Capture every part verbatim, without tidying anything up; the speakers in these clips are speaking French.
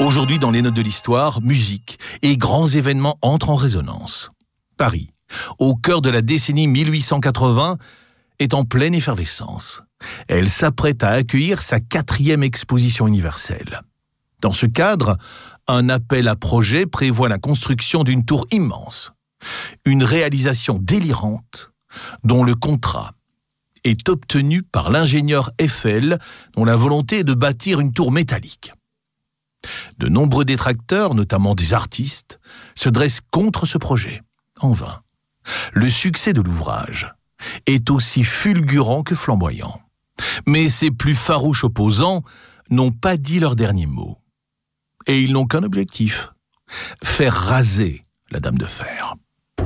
Aujourd'hui, dans les notes de l'histoire, musique et grands événements entrent en résonance. Paris, au cœur de la décennie mille huit cent quatre-vingts, est en pleine effervescence. Elle s'apprête à accueillir sa quatrième exposition universelle. Dans ce cadre, un appel à projet prévoit la construction d'une tour immense. Une réalisation délirante dont le contrat est obtenu par l'ingénieur Eiffel, dont la volonté est de bâtir une tour métallique. De nombreux détracteurs, notamment des artistes, se dressent contre ce projet, en vain. Le succès de l'ouvrage est aussi fulgurant que flamboyant. Mais ses plus farouches opposants n'ont pas dit leur dernier mot. Et ils n'ont qu'un objectif, faire raser la Dame de Fer.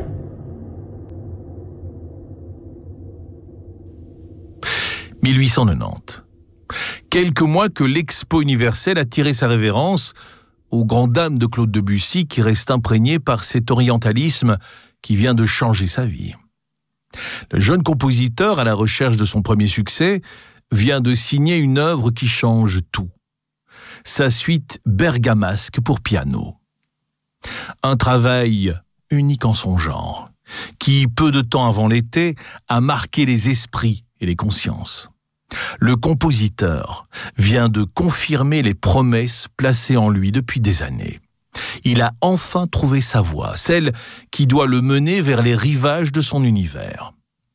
mille huit cent quatre-vingt-dix. Quelques mois que l'Expo universelle a tiré sa révérence aux grandes dames de Claude Debussy, qui reste imprégné par cet orientalisme qui vient de changer sa vie. Le jeune compositeur, à la recherche de son premier succès, vient de signer une œuvre qui change tout. Sa suite bergamasque pour piano. Un travail unique en son genre, qui, peu de temps avant l'été, a marqué les esprits et les consciences. Le compositeur vient de confirmer les promesses placées en lui depuis des années. Il a enfin trouvé sa voie, celle qui doit le mener vers les rivages de son univers.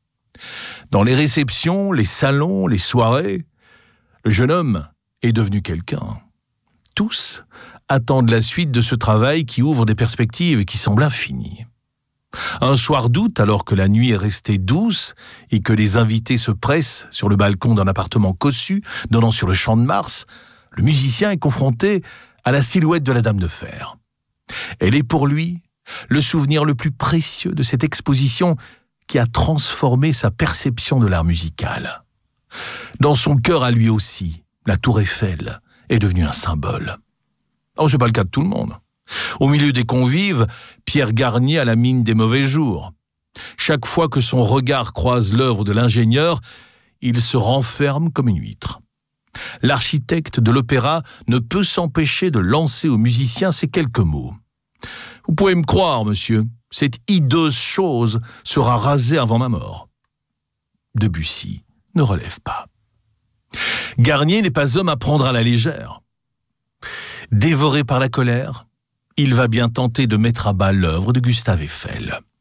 Dans les réceptions, les salons, les soirées, le jeune homme est devenu quelqu'un. Tous attendent la suite de ce travail qui ouvre des perspectives et qui semble infinies. Un soir d'août, alors que la nuit est restée douce et que les invités se pressent sur le balcon d'un appartement cossu donnant sur le champ de Mars, le musicien est confronté à la silhouette de la Dame de Fer. Elle est pour lui le souvenir le plus précieux de cette exposition qui a transformé sa perception de l'art musical. Dans son cœur à lui aussi, la Tour Eiffel est devenue un symbole. Oh, c'est pas le cas de tout le monde. Au milieu des convives, Pierre Garnier a la mine des mauvais jours. Chaque fois que son regard croise l'œuvre de l'ingénieur, il se renferme comme une huître. L'architecte de l'opéra ne peut s'empêcher de lancer au musicien ces quelques mots. « Vous pouvez me croire, monsieur, cette hideuse chose sera rasée avant ma mort. » Debussy ne relève pas. Garnier n'est pas homme à prendre à la légère. Dévoré par la colère, il va bien tenter de mettre à bas l'œuvre de Gustave Eiffel.